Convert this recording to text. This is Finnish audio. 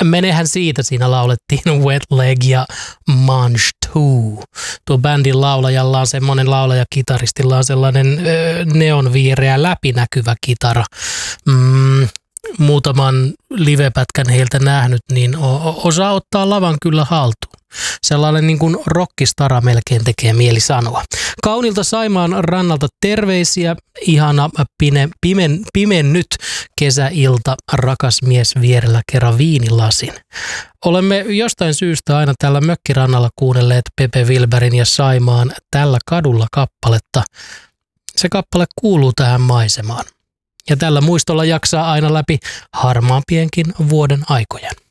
menehän siitä, siinä laulettiin Wet Leg ja Mange Two. Tuo bändin laulajalla on semmoinen, laulaja-kitaristilla on sellainen neonvihreä läpinäkyvä kitara. Muutaman livepätkän heiltä nähnyt, niin osaa ottaa lavan kyllä haltuun. Sellainen niin kuin rockistara melkein tekee mieli sanoa. Kaunilta Saimaan rannalta terveisiä. Ihana pimennyt kesäilta. Rakas mies vierellä kerran viinilasin. Olemme jostain syystä aina tällä mökkirannalla kuunnelleet Pepe Wilbergin ja Saimaan Tällä kadulla kappaletta. Se kappale kuuluu tähän maisemaan. Ja tällä muistolla jaksaa aina läpi harmaampienkin vuoden aikojen.